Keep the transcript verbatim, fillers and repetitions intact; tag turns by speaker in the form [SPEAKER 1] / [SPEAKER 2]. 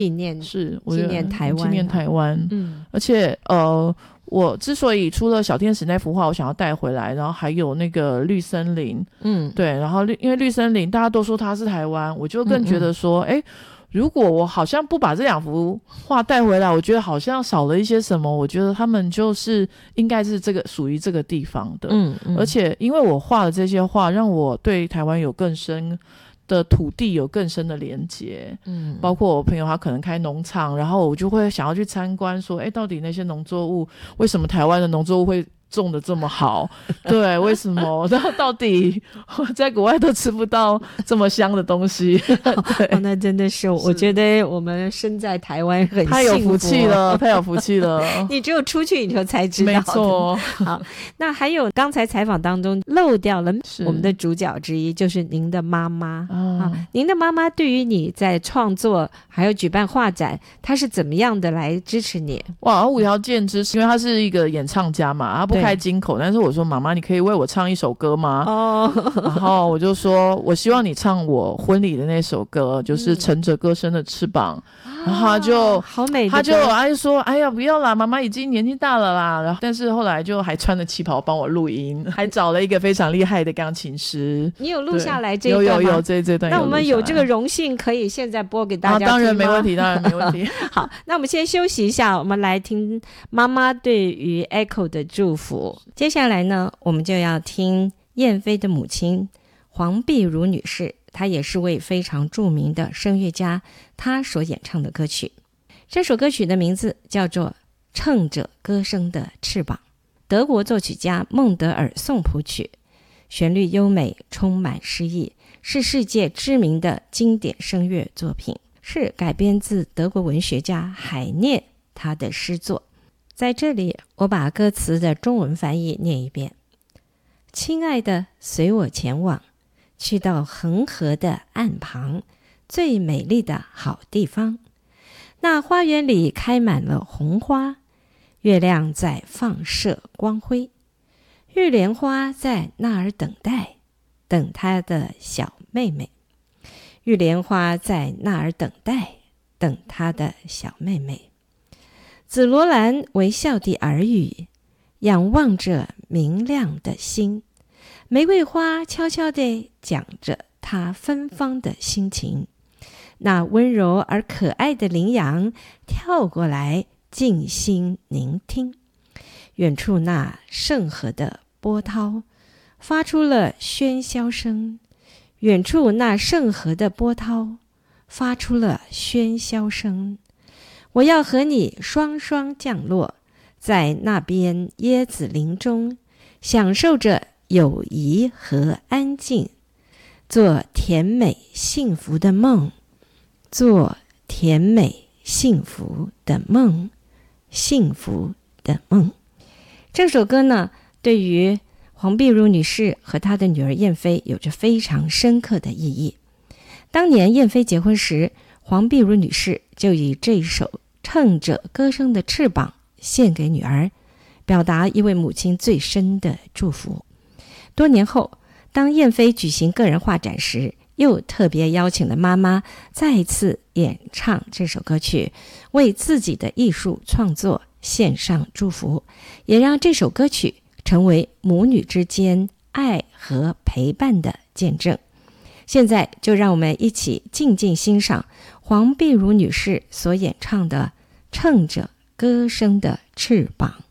[SPEAKER 1] 纪念
[SPEAKER 2] 是
[SPEAKER 1] 纪念台湾、啊、
[SPEAKER 2] 纪念台湾。嗯，而且呃我之所以除了小天使那幅画我想要带回来，然后还有那个绿森林，嗯，对，然后因为绿森林大家都说它是台湾，我就更觉得说哎、嗯嗯，如果我好像不把这两幅画带回来，我觉得好像少了一些什么。我觉得他们就是应该是这个属于这个地方的，嗯嗯，而且因为我画的这些画让我对台湾有更深的土地有更深的连结，嗯，包括我朋友他可能开农场，然后我就会想要去参观说哎，到底那些农作物为什么台湾的农作物会种的这么好对，为什么然后到底在国外都吃不到这么香的东西对、
[SPEAKER 1] 哦、那真的是我觉得我们身在台湾很幸福，
[SPEAKER 2] 太有福气了太有福气了
[SPEAKER 1] 你只有出去以后才知道的，
[SPEAKER 2] 没错。
[SPEAKER 1] 好，那还有刚才采访当中漏掉了我们的主角之一，就是您的妈妈、嗯啊、您的妈妈对于你在创作还有举办画展，她是怎么样的来支持你？
[SPEAKER 2] 哇，无条件支持，因为她是一个演唱家嘛，她不开金口，但是我说妈妈你可以为我唱一首歌吗？哦，然后我就说我希望你唱我婚礼的那首歌，就是乘着歌声的翅膀、嗯、然后他就
[SPEAKER 1] 好美的歌，
[SPEAKER 2] 他就他就说哎呀不要啦，妈妈已经年纪大了啦，然后但是后来就还穿着旗袍帮我录音，还找了一个非常厉害的钢琴师。
[SPEAKER 1] 你有录下来这一段吗？
[SPEAKER 2] 有有有，这这段有。
[SPEAKER 1] 那我们有这个荣幸可以现在播给大家听吗？
[SPEAKER 2] 啊、当然没问题当然没问题
[SPEAKER 1] 好，那我们先休息一下，我们来听妈妈对于 Echo 的祝福。接下来呢，我们就要听燕飞的母亲黄碧如女士，她也是位非常著名的声乐家，她所演唱的歌曲。这首歌曲的名字叫做《乘着歌声的翅膀》，德国作曲家孟德尔颂谱曲，旋律优美，充满诗意，是世界知名的经典声乐作品，是改编自德国文学家海涅他的诗作。在这里我把歌词的中文翻译念一遍。亲爱的，随我前往，去到恒河的岸旁，最美丽的好地方。那花园里开满了红花，月亮在放射光辉，玉莲花在那儿等待，等她的小妹妹。玉莲花在那儿等待，等她的小妹妹。紫罗兰微笑地耳语，仰望着明亮的心。玫瑰花悄悄地讲着它芬芳的心情。那温柔而可爱的羚羊跳过来，静心聆听。远处那圣河的波涛发出了喧嚣声，远处那圣河的波涛发出了喧嚣声。我要和你双双降落在那边椰子林中，享受着友谊和安静，做甜美幸福的梦，做甜美幸福的梦，幸福的梦。这首歌呢，对于黄碧如女士和她的女儿燕飞有着非常深刻的意义。当年燕飞结婚时，黄碧如女士就以这首乘着歌声的翅膀献给女儿，表达一位母亲最深的祝福。多年后，当燕飞举行个人画展时，又特别邀请了妈妈再次演唱这首歌曲，为自己的艺术创作献上祝福，也让这首歌曲成为母女之间爱和陪伴的见证。现在就让我们一起静静欣赏黄碧如女士所演唱的《乘着歌声的翅膀》。